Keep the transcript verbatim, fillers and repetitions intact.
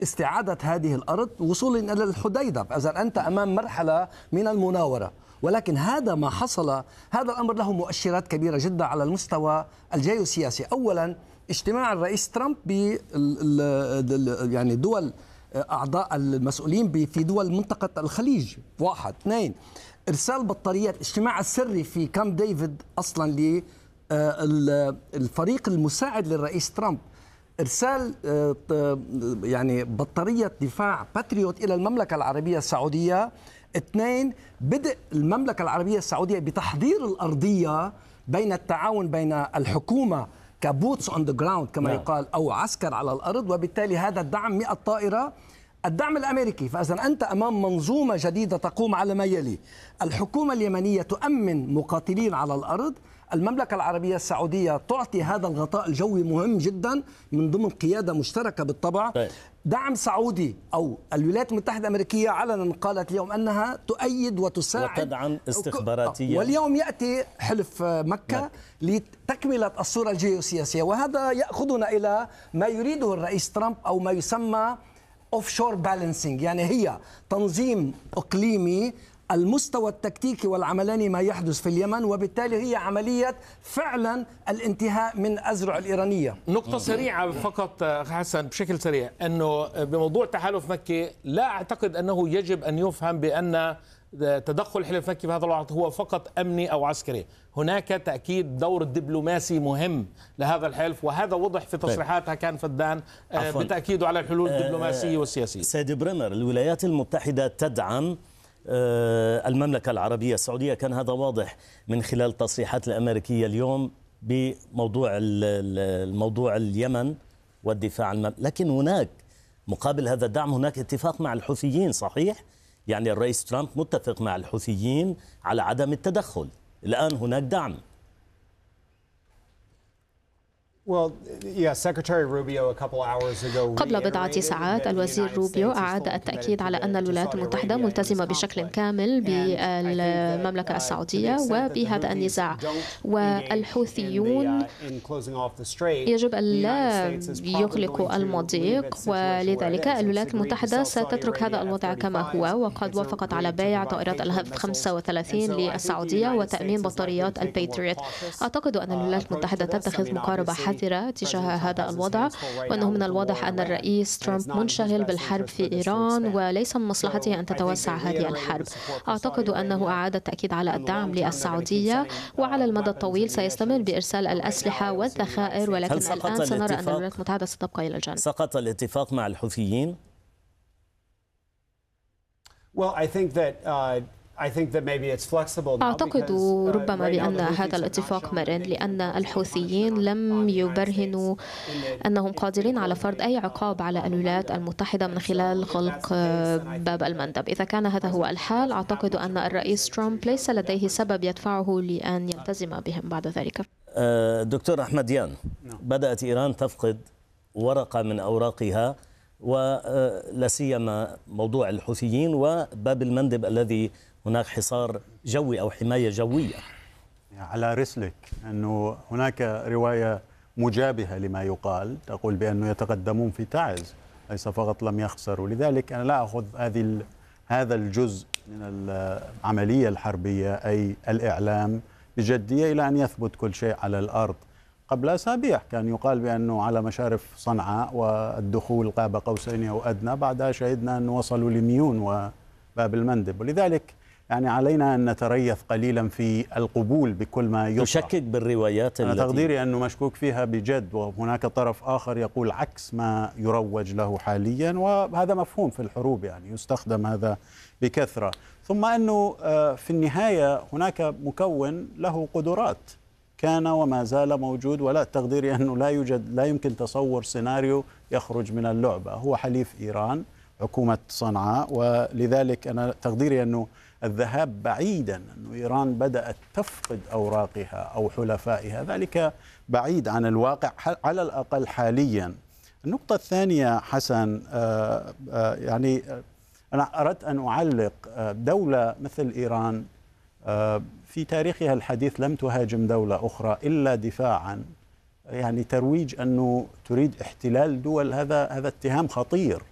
استعادة هذه الأرض وصولا إلى الحديدة. إذا أنت أمام مرحلة من المناورة، ولكن هذا ما حصل، هذا الأمر له مؤشرات كبيرة جدا على المستوى الجيوسياسي. أولا اجتماع الرئيس ترامب ب يعني دول أعضاء المسؤولين في دول منطقة الخليج، واحد. اثنين، إرسال بطاريات، اجتماع السري في كامب ديفيد أصلا للفريق المساعد للرئيس ترامب، إرسال يعني بطارية دفاع باتريوت إلى المملكة العربية السعودية. اثنين، بدء المملكة العربية السعودية بتحضير الأرضية بين التعاون بين الحكومة كبوتس اون ذا جراوند كما نعم. يقال، أو عسكر على الأرض، وبالتالي هذا الدعم مئة طائرة، الدعم الأمريكي. فإذا أنت أمام منظومة جديدة تقوم على ما يلي: الحكومة اليمنية تؤمن مقاتلين على الأرض، المملكة العربية السعودية تعطي هذا الغطاء الجوي مهم جدا من ضمن قيادة مشتركة بالطبع. دعم سعودي، أو الولايات المتحدة الأمريكية علنا قالت اليوم أنها تؤيد وتساعد وتدعم استخباراتيا، واليوم يأتي حلف مكة لتكملة الصورة الجيوسياسية. وهذا يأخذنا إلى ما يريده الرئيس ترامب، أو ما يسمى اوفشور بالانسينج، يعني هي تنظيم اقليمي المستوى التكتيكي والعملاني ما يحدث في اليمن، وبالتالي هي عملية فعلا الانتهاء من أزرع الإيرانية. نقطة سريعة فقط حسن بشكل سريع، أنه بموضوع تحالف مكي لا أعتقد أنه يجب أن يفهم بأن تدخل حلف مكي في هذا الوقت هو فقط أمني أو عسكري. هناك تأكيد دور الدبلوماسي مهم لهذا الحلف، وهذا وضح في تصريحاتها كان فدان بتأكيده على الحلول الدبلوماسية والسياسية. سيد بريمر، الولايات المتحدة تدعم المملكة العربية السعودية، كان هذا واضح من خلال التصريحات الأمريكية اليوم بموضوع الموضوع اليمن والدفاع عن المملكة. لكن هناك مقابل هذا الدعم هناك اتفاق مع الحوثيين، صحيح؟ يعني الرئيس ترامب متفق مع الحوثيين على عدم التدخل. الآن هناك دعم. قبل بضعة ساعات الوزير روبيو أعاد التأكيد على أن الولايات المتحدة ملتزمة بشكل كامل بالمملكة السعودية وبهذا النزاع، والحوثيون يجب أن لا يغلقوا المضيق، ولذلك الولايات المتحدة ستترك هذا الوضع كما هو، وقد وافقت على بيع طائرات الإف خمسة وثلاثين للسعودية وتأمين بطاريات الباتريوت. أعتقد أن الولايات المتحدة تتخذ مقاربة حذرة تجاه هذا الوضع، وأنه من الواضح أن الرئيس ترامب منشغل بالحرب في إيران، وليس من مصلحته أن تتوسع هذه الحرب. أعتقد أنه أعاد التأكيد على الدعم للسعودية، وعلى المدى الطويل سيستمر بإرسال الأسلحة والذخائر، ولكن الآن سنرى أن الولايات المتحدة ستبقى إلى الجانب. سقط الاتفاق مع الحوثيين؟ أعتقد ربما بأن هذا الاتفاق مرن، لأن الحوثيين لم يبرهنوا أنهم قادرين على فرض أي عقاب على الولايات المتحدة من خلال غلق باب المندب. إذا كان هذا هو الحال، أعتقد أن الرئيس ترامب ليس لديه سبب يدفعه لأن يلتزم بهم بعد ذلك. دكتور أحمد يان، بدأت إيران تفقد ورقة من أوراقها، ولا سيما موضوع الحوثيين وباب المندب الذي هناك حصار جوي أو حماية جوية. على رسلك أنه هناك رواية مجابهة لما يقال تقول بأنه يتقدمون في تعز، ليس فقط لم يخسروا. لذلك أنا لا أخذ هذه هذا الجزء من العملية الحربية أي الإعلام بجدية إلى أن يثبت كل شيء على الأرض. قبل أسابيع كان يقال بأنه على مشارف صنعاء والدخول قاب قوسين أو أدنى، بعدها شهدنا أن وصلوا لميون وباب المندب. ولذلك يعني علينا أن نتريث قليلا في القبول بكل ما يطرح. تشكك بالروايات التي تقديري أنه مشكوك فيها بجد، وهناك طرف آخر يقول عكس ما يروج له حاليا، وهذا مفهوم في الحروب، يعني يستخدم هذا بكثرة. ثم أنه في النهاية هناك مكون له قدرات كان وما زال موجود، ولا تقديري أنه لا يوجد لا يمكن تصور سيناريو يخرج من اللعبة، هو حليف إيران حكومة صنعاء. ولذلك أنا تقديري أنه الذهاب بعيدا أنه إيران بدأت تفقد أوراقها أو حلفائها، ذلك بعيد عن الواقع على الأقل حاليا. النقطة الثانية حسن، آآ آآ يعني أنا أردت أن أعلق، دولة مثل إيران في تاريخها الحديث لم تهاجم دولة أخرى إلا دفاعا، يعني ترويج أنه تريد احتلال دول، هذا هذا اتهام خطير.